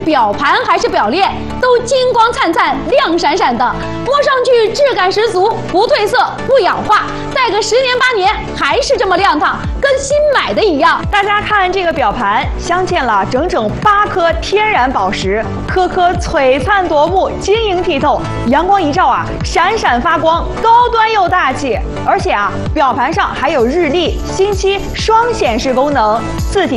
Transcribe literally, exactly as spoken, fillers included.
表盘还是表链，都金光灿灿、亮闪闪的，摸上去质感十足，不褪色、不氧化，戴个十年八年还是这么亮堂，跟新买的一样。 大家看这个表盘，镶嵌了整整八颗天然宝石，颗颗璀璨夺目，晶莹剔透，阳光一照啊，闪闪发光，高端又大气。而且啊，表盘上还有日历、星期双显示功能，字体。